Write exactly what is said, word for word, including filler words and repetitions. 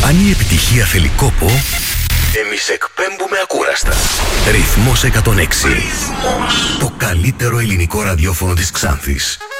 Αν η επιτυχία θέλει κόπο, εμείς εκπέμπουμε ακούραστα. Ρυθμός εκατόν έξι. Ρυθμός. Το καλύτερο ελληνικό ραδιόφωνο της Ξάνθης.